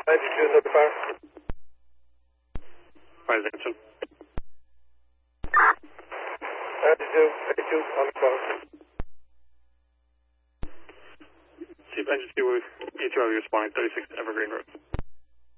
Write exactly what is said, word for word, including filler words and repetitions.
ninety-two is under fire. Fire attention. ninety-two, ninety-two, under fire. Chief Engine two, E two, you're responding, thirty-six Evergreen Road.